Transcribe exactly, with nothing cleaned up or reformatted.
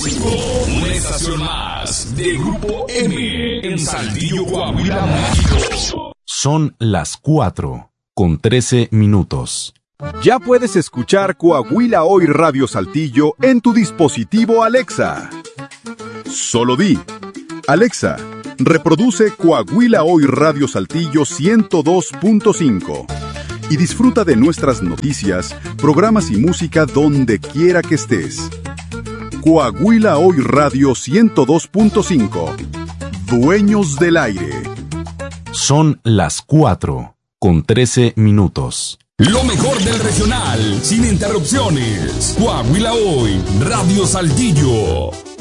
músico, una estación más de Grupo M en Saltillo, Coahuila, México. Son las cuatro con trece minutos. Ya puedes escuchar Coahuila Hoy Radio Saltillo en tu dispositivo Alexa. Solo di: Alexa, reproduce Coahuila Hoy Radio Saltillo ciento dos punto cinco y disfruta de nuestras noticias, programas y música donde quiera que estés. Coahuila Hoy Radio ciento dos punto cinco. Dueños del aire. Son las cuatro con trece minutos. Lo mejor del regional, sin interrupciones. Coahuila Hoy, Radio Saltillo.